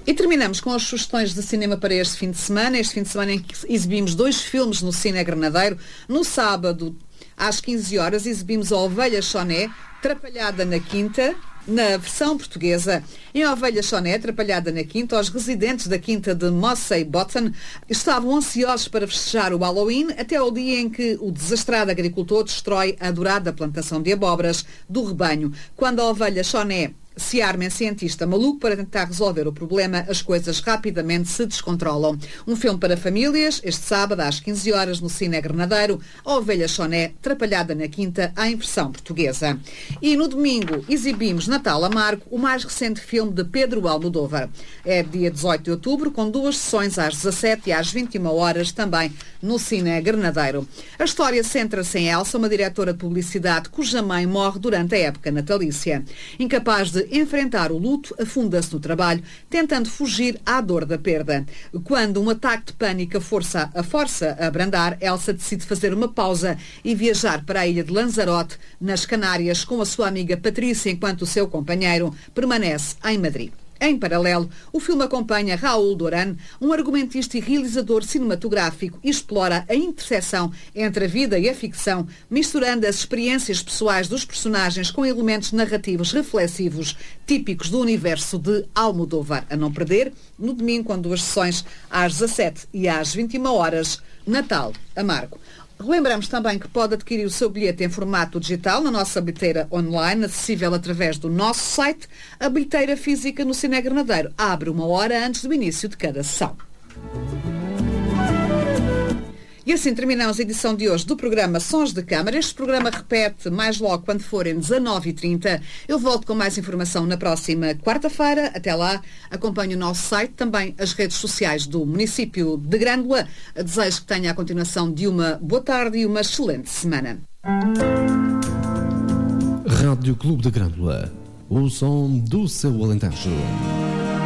E terminamos com as sugestões de cinema para este fim de semana. Este fim de semana em que exibimos 2 filmes no Cine Granadeiro. No sábado, às 15 horas, exibimos a Ovelha Choné, Trapalhada na Quinta, na versão portuguesa. Em Ovelha Choné, Trapalhada na Quinta, os residentes da Quinta de Mossey Bottom estavam ansiosos para festejar o Halloween até ao dia em que o desastrado agricultor destrói a adorada plantação de abóboras do rebanho. Quando a Ovelha Choné se arma em cientista maluco para tentar resolver o problema, as coisas rapidamente se descontrolam. Um filme para famílias, este sábado às 15 horas no Cine Granadeiro, a Ovelha Choné, Trapalhada na Quinta, em versão portuguesa. E no domingo exibimos Natal Amargo, o mais recente filme de Pedro Almodóvar. É dia 18 de outubro, com 2 sessões às 17 e às 21 horas, também no Cine Granadeiro. A história centra-se em Elsa, uma diretora de publicidade cuja mãe morre durante a época natalícia. Incapaz de enfrentar o luto, afunda-se no trabalho, tentando fugir à dor da perda. Quando um ataque de pânico a força a abrandar, Elsa decide fazer uma pausa e viajar para a ilha de Lanzarote, nas Canárias, com a sua amiga Patrícia, enquanto o seu companheiro permanece em Madrid. Em paralelo, o filme acompanha Raul Doran, um argumentista e realizador cinematográfico, e explora a interseção entre a vida e a ficção, misturando as experiências pessoais dos personagens com elementos narrativos reflexivos típicos do universo de Almodóvar. A não perder, no domingo, com 2 sessões às 17 e às 21 horas, Natal Amargo. Relembramos também que pode adquirir o seu bilhete em formato digital na nossa bilheteira online, acessível através do nosso site. A bilheteira física no Cine Granadeiro abre 1 hora antes do início de cada sessão. E assim terminamos a edição de hoje do programa Sons de Câmara. Este programa repete mais logo quando forem 19h30. Eu volto com mais informação na próxima quarta-feira. Até lá, acompanhe o nosso site, também as redes sociais do município de Grândola. Desejo que tenha a continuação de uma boa tarde e uma excelente semana. Rádio Clube de Grândola, o som do seu Alentejo.